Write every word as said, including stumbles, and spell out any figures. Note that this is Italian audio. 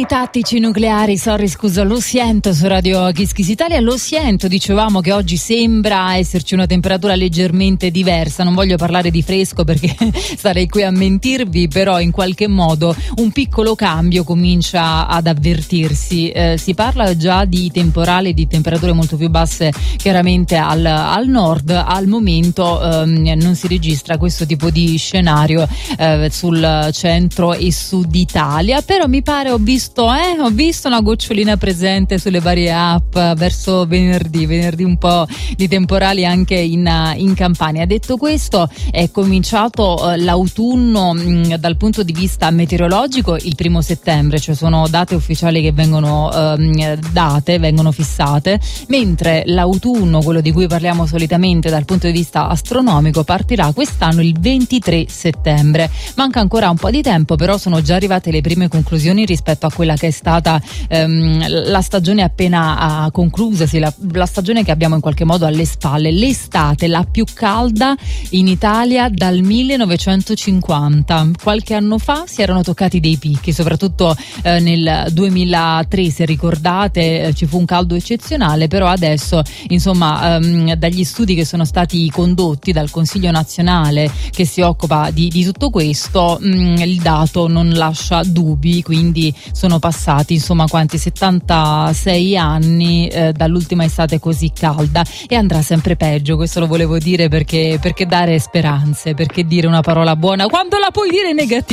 tattici nucleari, sorry scusa, lo sento su Radio Kiss Kiss Italia, lo sento, dicevamo che oggi sembra esserci una temperatura leggermente diversa, non voglio parlare di fresco perché starei qui a mentirvi, però in qualche modo un piccolo cambio comincia ad avvertirsi, eh, si parla già di temporali, di temperature molto più basse chiaramente al, al nord, al momento ehm, non si registra questo tipo di scenario eh, sul centro e sud Italia, però mi pare ho visto, eh, ho visto una gocciolina presente sulle varie app verso venerdì, venerdì un po' di temporali anche in, in Campania. Detto questo, è cominciato eh, l'autunno mh, dal punto di vista meteorologico il primo settembre, cioè sono date ufficiali che vengono ehm, date, vengono fissate, mentre l'autunno, quello di cui parliamo solitamente dal punto di vista astronomico, partirà quest'anno il ventitré settembre. Manca ancora un po' di tempo, però sono già arrivate le prime conclusioni rispetto a quella che è stata ehm, la stagione appena uh, conclusasi, la, la stagione che abbiamo in qualche modo alle spalle, l'estate la più calda in Italia dal millenovecentocinquanta. Qualche anno fa si erano toccati dei picchi, soprattutto eh, nel duemilatré, se ricordate, eh, ci fu un caldo eccezionale, però adesso insomma ehm, dagli studi che sono stati condotti dal Consiglio nazionale che si occupa di, di tutto questo, mh, il dato non lascia dubbi, quindi sono passati insomma quanti settantasei anni eh, dall'ultima estate così calda, e andrà sempre peggio. Questo lo volevo dire perché, perché dare speranze, perché dire una parola buona quando la puoi dire negativa.